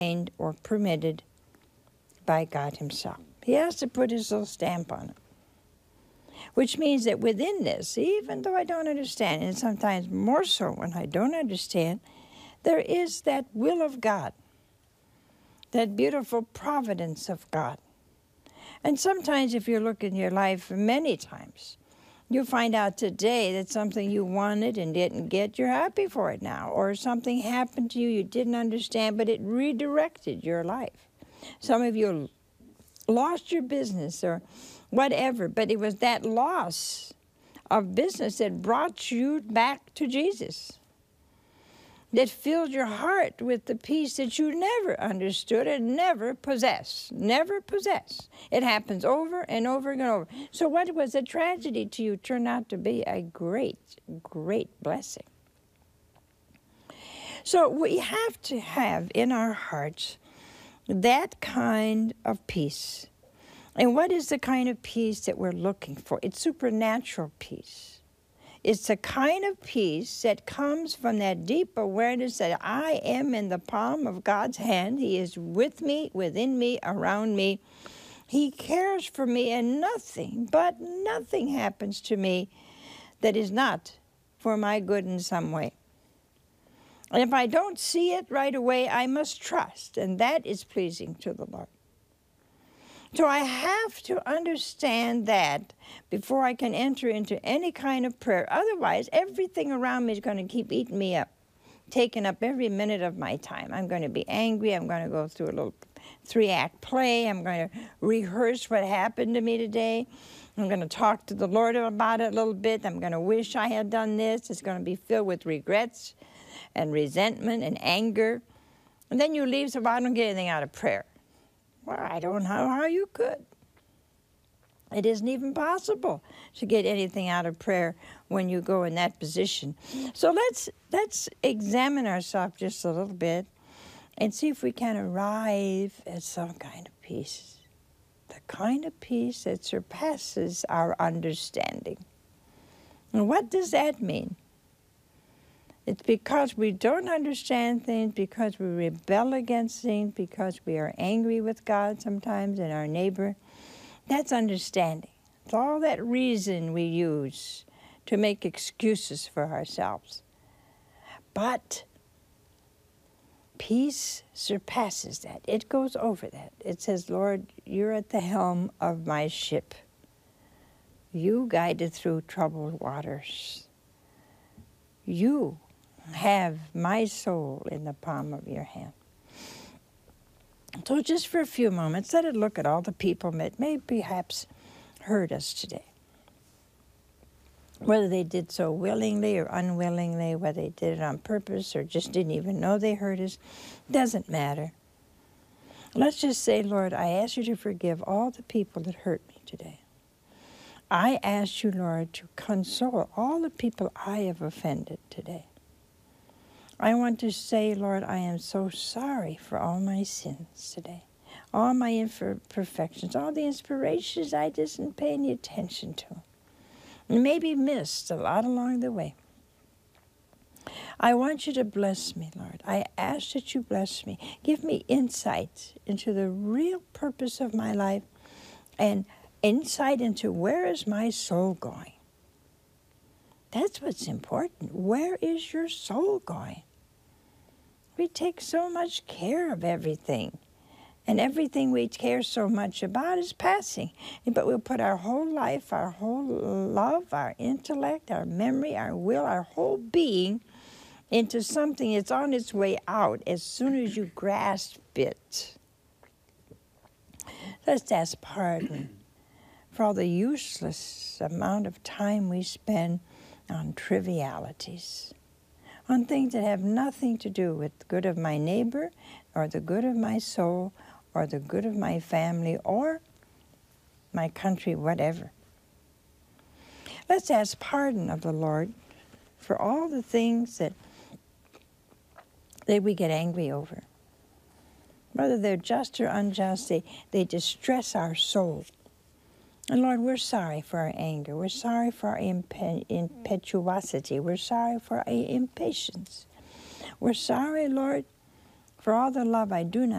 or permitted by God himself. He has to put his little stamp on it. Which means that within this, even though I don't understand, and sometimes more so when I don't understand, there is that will of God, that beautiful providence of God. And sometimes if you look in your life many times, you find out today that something you wanted and didn't get, you're happy for it now. Or something happened to you you didn't understand, but it redirected your life. Some of you lost your business or whatever, but it was that loss of business that brought you back to Jesus, that filled your heart with the peace that you never understood and never possessed. Never possessed. It happens over and over and over. So what was a tragedy to you turned out to be a great, great blessing. So we have to have in our hearts that kind of peace. And what is the kind of peace that we're looking for? It's supernatural peace. It's a kind of peace that comes from that deep awareness that I am in the palm of God's hand. He is with me, within me, around me. He cares for me, and nothing, but nothing happens to me that is not for my good in some way. And if I don't see it right away, I must trust, and that is pleasing to the Lord. So I have to understand that before I can enter into any kind of prayer. Otherwise, everything around me is going to keep eating me up, taking up every minute of my time. I'm going to be angry. I'm going to go through a little 3-act play. I'm going to rehearse what happened to me today. I'm going to talk to the Lord about it a little bit. I'm going to wish I had done this. It's going to be filled with regrets and resentment and anger. And then you leave, so I don't get anything out of prayer. Well, I don't know how you could. It isn't even possible to get anything out of prayer when you go in that position. So let's examine ourselves just a little bit and see if we can arrive at some kind of peace. The kind of peace that surpasses our understanding. And what does that mean? It's because we don't understand things, because we rebel against things, because we are angry with God sometimes and our neighbor. That's understanding. It's all that reason we use to make excuses for ourselves. But peace surpasses that. It goes over that. It says, Lord, you're at the helm of my ship. You guided through troubled waters. You have my soul in the palm of your hand. So just for a few moments, let it look at all the people that may perhaps hurt us today. Whether they did so willingly or unwillingly, whether they did it on purpose or just didn't even know they hurt us, doesn't matter. Let's just say, Lord, I ask you to forgive all the people that hurt me today. I ask you, Lord, to console all the people I have offended today. I want to say, Lord, I am so sorry for all my sins today, all my imperfections, all the inspirations I didn't pay any attention to, and maybe missed a lot along the way. I want you to bless me, Lord. I ask that you bless me. Give me insight into the real purpose of my life and insight into where is my soul going. That's what's important. Where is your soul going? We take so much care of everything, and everything we care so much about is passing. But we'll put our whole life, our whole love, our intellect, our memory, our will, our whole being into something that's on its way out as soon as you grasp it. Let's ask pardon for all the useless amount of time we spend on trivialities, on things that have nothing to do with the good of my neighbor or the good of my soul or the good of my family or my country, whatever. Let's ask pardon of the Lord for all the things that we get angry over. Whether they're just or unjust, they distress our soul. And Lord, we're sorry for our anger. We're sorry for our impetuosity. We're sorry for our impatience. We're sorry, Lord, for all the love I do not